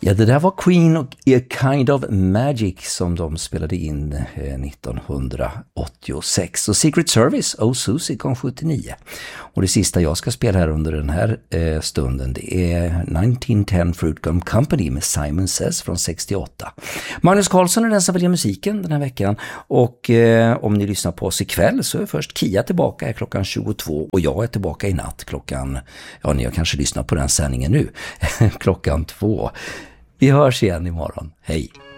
Ja, det där var Queen och A Kind of Magic som de spelade in 1986. Och Secret Service, Oh Susie, kom 79. Och det sista jag ska spela här under den här stunden, det är 1910 Fruit Gum Company med Simon Says från 68. Magnus Carlsson är den som väljer musiken den här veckan. Och om ni lyssnar på oss ikväll så är först Kia tillbaka här klockan 22 och jag är tillbaka i natt klockan, ja ni har kanske lyssnat på den sändningen nu, klockan 2. Vi hörs igen imorgon. Hej!